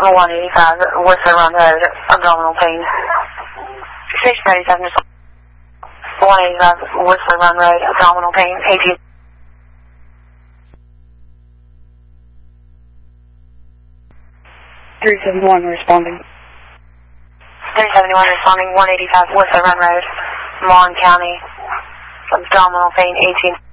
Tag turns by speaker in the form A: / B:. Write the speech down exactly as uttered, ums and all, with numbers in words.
A: one eighty-five, Whistler Run Road, abdominal pain. six thirty-seven, one eighty-five, Whistler Run Road, abdominal pain, A P.
B: three seventy-one responding.
A: three seventy-one responding, one eighty-five, Whistler Run Road, Mon County, abdominal pain, eighteen.